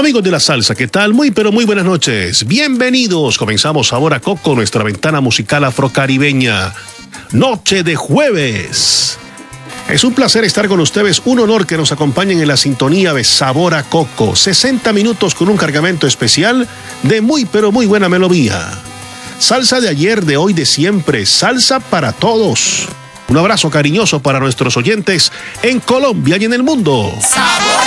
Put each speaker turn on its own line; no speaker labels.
Amigos de la salsa, ¿qué tal? Muy pero muy buenas noches. Bienvenidos. Comenzamos ahora Coco, nuestra ventana musical afrocaribeña. Noche de jueves. Es un placer estar con ustedes, un honor que nos acompañen en la sintonía de Sabor a Coco. 60 minutos con un cargamento especial de muy pero muy buena melodía. Salsa de ayer, de hoy, de siempre. Salsa para todos. Un abrazo cariñoso para nuestros oyentes en Colombia y en el mundo. ¡Sabor!